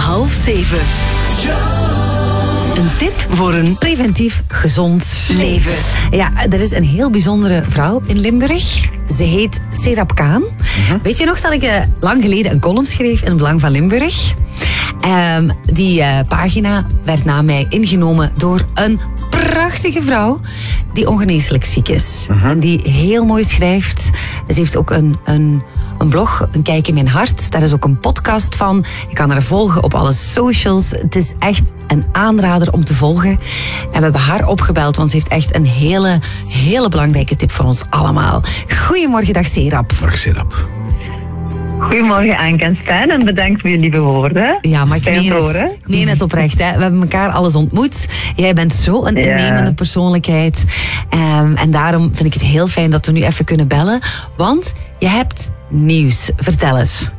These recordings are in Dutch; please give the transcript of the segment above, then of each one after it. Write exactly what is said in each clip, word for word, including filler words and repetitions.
half zeven. Een tip voor een preventief gezond leven. Ja, er is een heel bijzondere vrouw in Limburg. Ze heet Serap Kaan. Uh-huh. Weet je nog dat ik uh, lang geleden een column schreef in het Belang van Limburg? Um, die uh, pagina werd na mij ingenomen door een prachtige vrouw die ongeneeslijk ziek is. Uh-huh. En die heel mooi schrijft. Ze heeft ook een, een, een blog, Een Kijk in Mijn Hart. Daar is ook een podcast van. Je kan haar volgen op alle socials. Het is echt een aanrader om te volgen. En we hebben haar opgebeld, want ze heeft echt een hele, hele belangrijke tip voor ons allemaal. Goedemorgen, dag Serap. Dag Serap. Goedemorgen Anke en Stijn en bedankt voor je lieve woorden. Ja, maar ik meen het, ik meen het oprecht. Hè. We hebben elkaar alles ontmoet. Jij bent zo een innemende ja. persoonlijkheid. Um, en daarom vind ik het heel fijn dat we nu even kunnen bellen. Want je hebt nieuws. Vertel eens.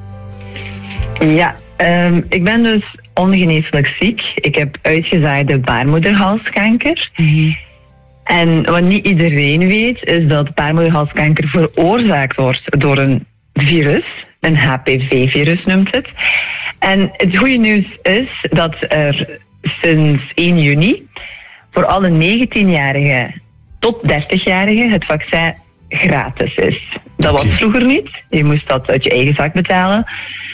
Ja, um, ik ben dus ongeneeslijk ziek. Ik heb uitgezaaide baarmoederhalskanker. Mm-hmm. En wat niet iedereen weet, is dat baarmoederhalskanker veroorzaakt wordt door een virus, een H P V-virus noemt het. En het goede nieuws is dat er sinds één juni voor alle negentienjarigen tot dertigjarigen het vaccin gratis is. Dat was vroeger niet. Je moest dat uit je eigen zak betalen.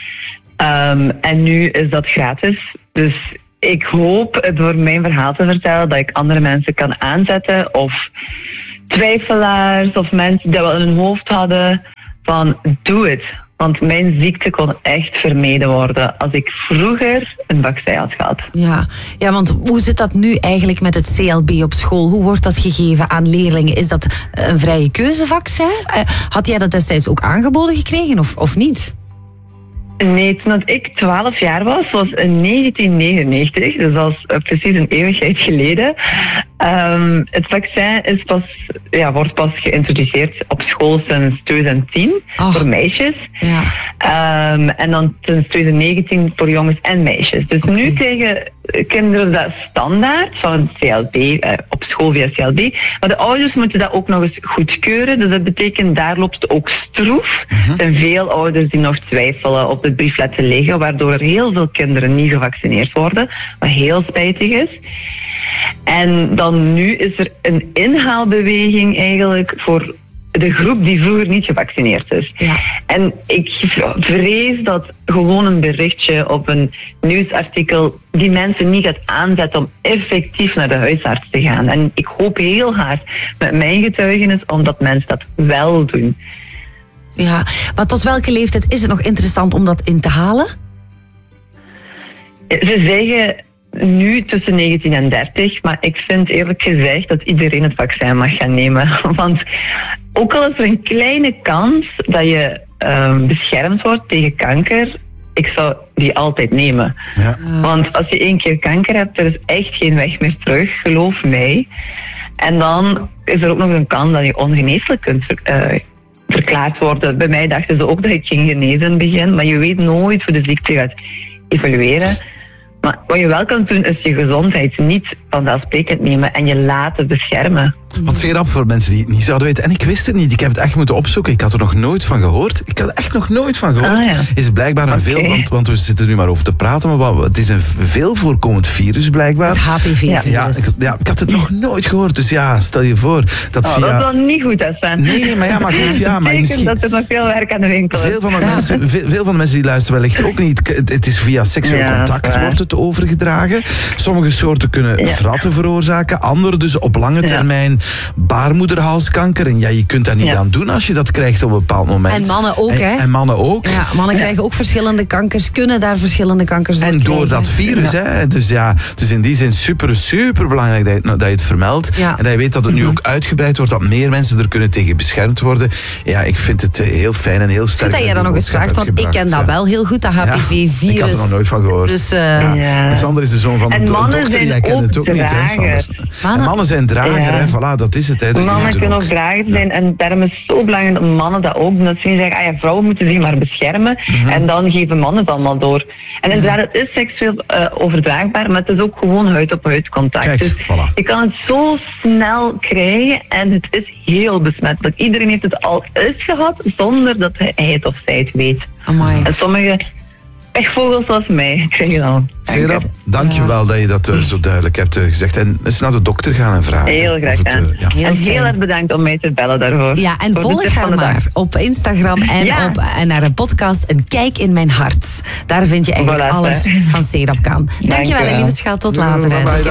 Um, en nu is dat gratis. Dus ik hoop door mijn verhaal te vertellen dat ik andere mensen kan aanzetten of twijfelaars of mensen die wel in hun hoofd hadden van doe het. Want mijn ziekte kon echt vermeden worden als ik vroeger een vaccin had gehad. Ja, ja, want hoe zit dat nu eigenlijk met het C L B op school? Hoe wordt dat gegeven aan leerlingen? Is dat een vrije keuzevaccin? Had jij dat destijds ook aangeboden gekregen of, of niet? Nee, toen ik twaalf jaar was, was in negentien negenennegentig, dus dat is uh, precies een eeuwigheid geleden. Um, het vaccin is pas, ja, wordt pas geïntroduceerd op school sinds twintig tien oh. voor meisjes. Ja. Um, en dan sinds twintig negentien voor jongens en meisjes. Dus okay. Nu krijgen kinderen dat standaard van het C L B, uh, op school via C L B. Maar de ouders moeten dat ook nog eens goedkeuren. Dus dat betekent, daar loopt het ook stroef. Uh-huh. Er zijn veel ouders die nog twijfelen op het brief laten liggen, waardoor er heel veel kinderen niet gevaccineerd worden, wat heel spijtig is. En dan nu is er een inhaalbeweging eigenlijk voor de groep die vroeger niet gevaccineerd is. Ja. En ik vrees dat gewoon een berichtje op een nieuwsartikel die mensen niet gaat aanzetten om effectief naar de huisarts te gaan. En ik hoop heel hard met mijn getuigenis omdat mensen dat wel doen. Ja, maar tot welke leeftijd is het nog interessant om dat in te halen? Ze zeggen nu tussen negentien en dertig, maar ik vind eerlijk gezegd dat iedereen het vaccin mag gaan nemen. Want ook al is er een kleine kans dat je um, beschermd wordt tegen kanker, ik zou die altijd nemen. Ja. Want als je één keer kanker hebt, er is echt geen weg meer terug, geloof mij. En dan is er ook nog een kans dat je ongeneeslijk kunt uh, verklaard worden. Bij mij dachten ze ook dat ik ging genezen in het begin, maar je weet nooit hoe de ziekte gaat evolueren. Maar wat je wel kan doen, is je gezondheid niet vanzelfsprekend nemen en je laten beschermen. Wat zeer rap voor mensen die het niet zouden weten. En ik wist het niet. Ik heb het echt moeten opzoeken. Ik had er nog nooit van gehoord. Ik had er echt nog nooit van gehoord. Ah, ja. Is blijkbaar een okay. veel, want, want we zitten nu maar over te praten, maar het is een veel voorkomend virus blijkbaar. Het H P V-virus. Ja, ik, ja, ik had het nog nooit gehoord. Dus ja, stel je voor. Dat, oh, via... dat is wel niet goed, hè, Sven. Nee, maar ja, maar goed. Ja, maar misschien... dat er nog veel werk aan de winkel is. Veel van de, ja. mensen, veel, veel van de mensen die luisteren wellicht ook niet. Het, het is via seksueel ja, contact wordt het overgedragen. Sommige soorten kunnen ja. vratten veroorzaken. Andere dus op lange termijn ja. baarmoederhalskanker. En ja, je kunt daar niet ja. aan doen als je dat krijgt op een bepaald moment. En mannen ook, en, hè? En mannen ook. Ja, mannen ja. krijgen ook verschillende kankers, kunnen daar verschillende kankers door En door krijgen. dat virus, ja. hè. Dus ja, dus in die zin super, super belangrijk dat je, dat je het vermeldt. Ja. En dat je weet dat het nu ook uitgebreid wordt, dat meer mensen er kunnen tegen beschermd worden. Ja, ik vind het heel fijn en heel sterk. Goed dat jij dat nog eens vraagt, want ik ken dat wel heel goed, dat H P V-virus. Ja, ik had er nog nooit van gehoord. Dus, uh, ja. Ja. En Sander is de zoon van en een mannen dochter, jij kent het ook drager. niet, hè, Sander? Mannen, en mannen zijn drager, ja. hè, voilà, dat is het. Hè, dus mannen kunnen ook drager zijn, ja. en daarom is het zo belangrijk dat mannen dat ook doen. Dat ze niet zeggen, ah ja, vrouwen moeten zich maar beschermen, uh-huh. en dan geven mannen het allemaal door. En inderdaad, het is seksueel uh, overdraagbaar, maar het is ook gewoon huid-op-huid contact. Kijk, dus voilà. je kan het zo snel krijgen en het is heel besmettelijk. Iedereen heeft het al eens gehad, zonder dat hij het of zij het weet. Amai. En sommige pechvogels zoals mij krijgen dan. Serap, dankjewel ja. dat je dat uh, zo duidelijk hebt uh, gezegd. En eens naar de dokter gaan en vragen. Heel graag het, uh, ja. heel En heel erg bedankt om mij te bellen daarvoor. Ja, en volg haar maar op Instagram en, ja. op, en naar een podcast Een Kijk in Mijn Hart. Daar vind je eigenlijk voilà, alles hè. van Serap Kaan. Dankjewel, lieve schat. Tot later. Bye bye.